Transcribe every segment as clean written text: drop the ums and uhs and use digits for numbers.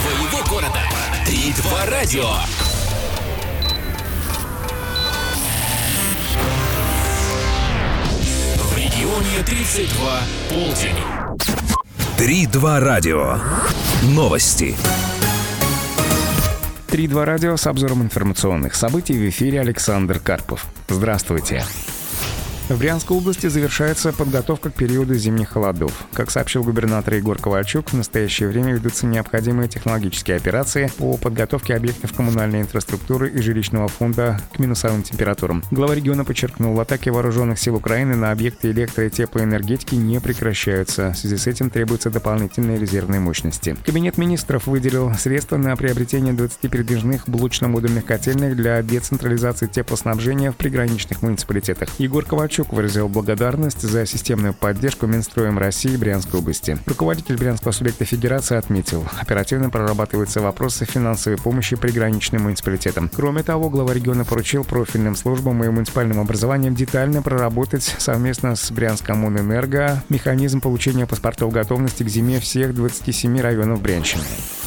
твоего города. 3-2 радио. В регионе 32 полдень. 3-2 радио. Новости. 3-2 радио с обзором информационных событий. В эфире Александр Карпов. Здравствуйте. В Брянской области завершается подготовка к периоду зимних холодов. Как сообщил губернатор Егор Ковальчук, в настоящее время ведутся необходимые технологические операции по подготовке объектов коммунальной инфраструктуры и жилищного фонда к минусовым температурам. Глава региона подчеркнул, атаки вооруженных сил Украины на объекты электро- и теплоэнергетики не прекращаются. В связи с этим требуются дополнительные резервные мощности. Кабинет министров выделил средства на приобретение 20 передвижных блочно-модульных котельных для децентрализации теплоснабжения в приграничных муниципалитетах. Егор Ковальчук выразил благодарность за системную поддержку Минстроем России Брянской области. Руководитель Брянского субъекта федерации отметил, оперативно прорабатываются вопросы финансовой помощи приграничным муниципалитетам. Кроме того, глава региона поручил профильным службам и муниципальным образованиям детально проработать совместно с Брянскоммунэнерго механизм получения паспортов готовности к зиме всех 27 районов Брянщины.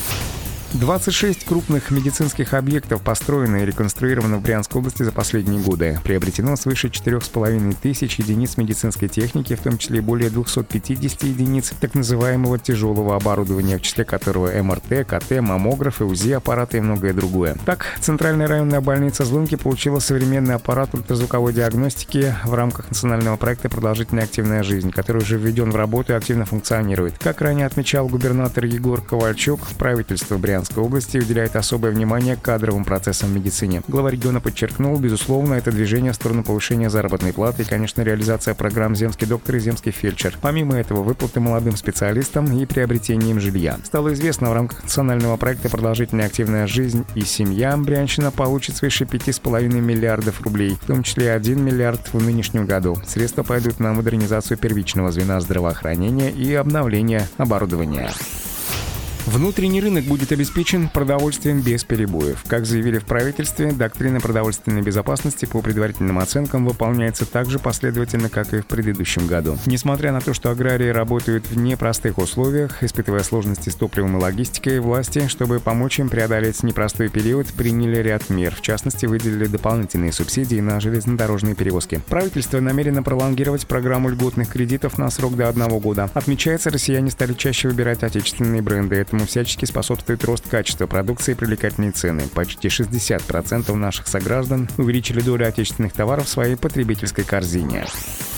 26 крупных медицинских объектов построено и реконструировано в Брянской области за последние годы. Приобретено свыше 4500 единиц медицинской техники, в том числе более 250 единиц так называемого тяжелого оборудования, в числе которого МРТ, КТ, маммографы, УЗИ-аппараты и многое другое. Так, Центральная районная больница Злынки получила современный аппарат ультразвуковой диагностики в рамках национального проекта «Продолжительная активная жизнь», который уже введен в работу и активно функционирует. Как ранее отмечал губернатор Егор Ковальчук, правительство Брянской области уделяет особое внимание кадровым процессам в медицине. Глава региона подчеркнул, безусловно, это движение в сторону повышения заработной платы и, конечно, реализация программ «Земский доктор» и «Земский фельдшер». Помимо этого, выплаты молодым специалистам и приобретение им жилья. Стало известно, в рамках национального проекта «Продолжительная активная жизнь и семья» Брянщина получит свыше 5,5 миллиардов рублей, в том числе 1 миллиард в нынешнем году. Средства пойдут на модернизацию первичного звена здравоохранения и обновление оборудования. Внутренний рынок будет обеспечен продовольствием без перебоев. Как заявили в правительстве, доктрина продовольственной безопасности по предварительным оценкам выполняется так же последовательно, как и в предыдущем году. Несмотря на то, что аграрии работают в непростых условиях, испытывая сложности с топливом и логистикой, власти, чтобы помочь им преодолеть непростой период, приняли ряд мер. В частности, выделили дополнительные субсидии на железнодорожные перевозки. Правительство намерено пролонгировать программу льготных кредитов на срок до 1 года. Отмечается, россияне стали чаще выбирать отечественные бренды. Этому всячески способствует рост качества продукции и привлекательные цены. Почти 60% наших сограждан увеличили долю отечественных товаров в своей потребительской корзине.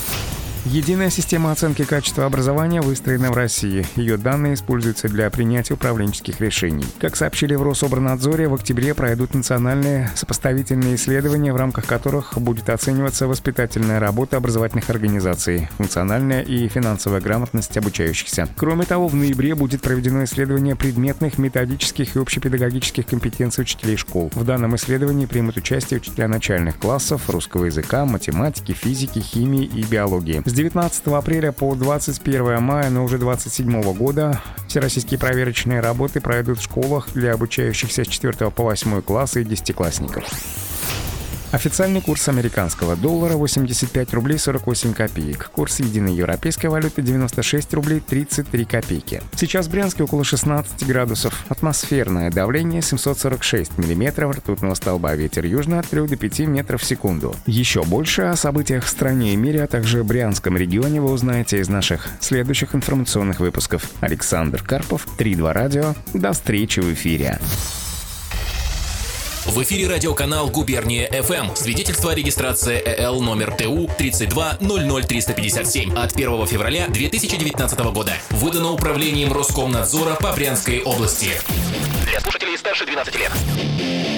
Единая система оценки качества образования выстроена в России. Ее данные используются для принятия управленческих решений. Как сообщили в Рособорнадзоре, в октябре пройдут национальные сопоставительные исследования, в рамках которых будет оцениваться воспитательная работа образовательных организаций, функциональная и финансовая грамотность обучающихся. Кроме того, в ноябре будет проведено исследование предметных, методических и общепедагогических компетенций учителей школ. В данном исследовании примут участие учителя начальных классов, русского языка, математики, физики, химии и биологии. С 19 апреля по 21 мая, но уже 27 года всероссийские проверочные работы пройдут в школах для обучающихся с 4 по 8 класса и десятиклассников. Официальный курс американского доллара 85 рублей 48 копеек. Курс единой европейской валюты 96 рублей 33 копейки. Сейчас в Брянске около 16 градусов. Атмосферное давление 746 миллиметров ртутного столба. Ветер южный от 3 до 5 метров в секунду. Еще больше о событиях в стране и мире, а также Брянском регионе вы узнаете из наших следующих информационных выпусков. Александр Карпов, 3-2 радио. До встречи в эфире. В эфире радиоканал «Губерния ФМ». Свидетельство о регистрации ЭЛ номер ТУ 3200357 от 1 февраля 2019 года. Выдано управлением Роскомнадзора по Брянской области. Для слушателей старше 12 лет.